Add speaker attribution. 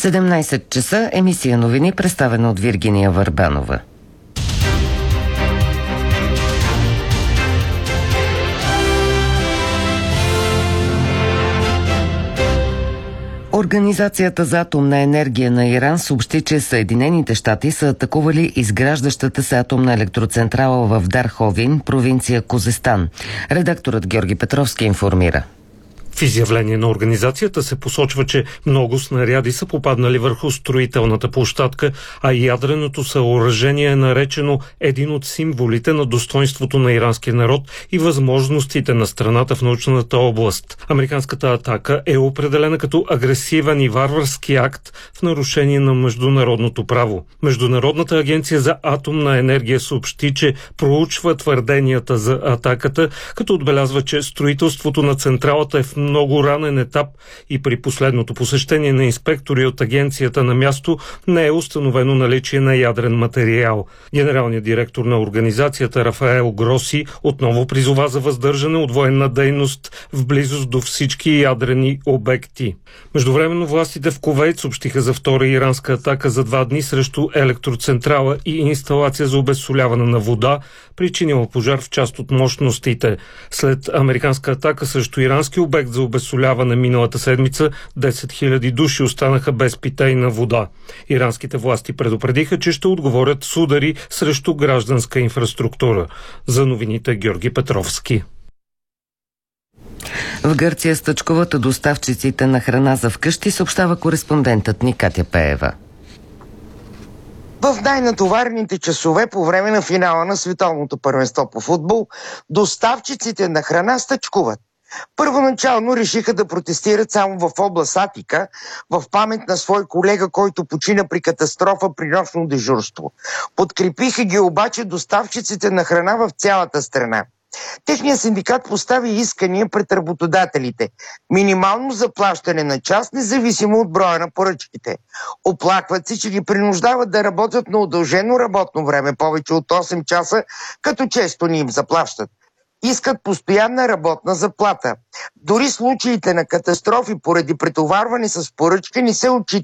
Speaker 1: 17 часа, емисия новини, представена от Виргиния Върбанова. Организацията за атомна енергия на Иран съобщи, че Съединените щати са атакували изграждащата се атомна електроцентрала в Дарховин, провинция Козестан. Редакторът Георги Петровски информира.
Speaker 2: В изявление на организацията се посочва, че много снаряди са попаднали върху строителната площадка, а ядреното съоръжение е наречено един от символите на достойнството на иранския народ и възможностите на страната в научната област. Американската атака е определена като агресивен и варварски акт в нарушение на международното право. Международната агенция за атомна енергия съобщи, че проучва твърденията за атаката, като отбелязва, че строителството на централата е в много ранен етап и при последното посещение на инспектори от агенцията на място не е установено наличие на ядрен материал. Генералният директор на организацията Рафаел Гроси отново призова за въздържане от военна дейност в близост до всички ядрени обекти. Междувременно властите в Кувейт съобщиха за втора иранска атака за 2 дни срещу електроцентрала и инсталация за обезсоляване на вода, причинила пожар в част от мощностите. След американска атака срещу ирански обект за обезсоляване миналата седмица, 10 000 души останаха без питейна вода. Иранските власти предупредиха, че ще отговорят с удари срещу гражданска инфраструктура. За новините Георги Петровски.
Speaker 1: В Гърция стъчкуват доставчиците на храна за вкъщи, съобщава кореспондентът ни Катя Пеева.
Speaker 3: В най-натоварените часове по време на финала на Световното първенство по футбол, доставчиците на храна стъчкуват. Първоначално решиха да протестират само в област Атика, в памет на свой колега, който почина при катастрофа при нощно дежурство. Подкрепиха ги обаче доставчиците на храна в цялата страна. Техният синдикат постави искания пред работодателите. Минимално заплащане на час, независимо от броя на поръчките. Оплакват се, че ги принуждават да работят на удължено работно време, повече от 8 часа, като често не им заплащат. Искат постоянна работна заплата. Дори случаите на катастрофи поради претоварване с поръчка не се отчитат